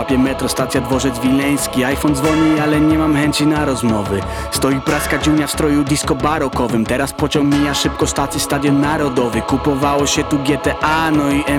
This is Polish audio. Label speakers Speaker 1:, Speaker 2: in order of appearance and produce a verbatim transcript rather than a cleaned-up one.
Speaker 1: Łapię metro, stacja Dworzec Wileński. iPhone dzwoni, ale nie mam chęci na rozmowy. Stoi praska dziunia w stroju disco barokowym. Teraz pociąg mija szybko stację Stadion Narodowy. Kupowało się tu G T A, no i